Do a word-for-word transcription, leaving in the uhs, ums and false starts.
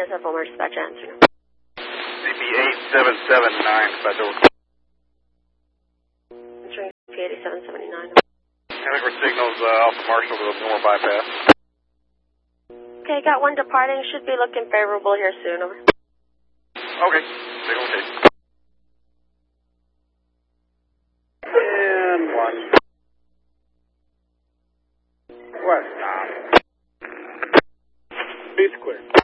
is our former dispatch answer. C B eight seven seven nine, Federal. Entering C B eight seven seven nine. Hancock signals uh, Alpha Marshall to the Moore bypass. Okay, got one departing. Should be looking favorable here soon. Over. Okay, signal okay. And one. West. Speed's clear.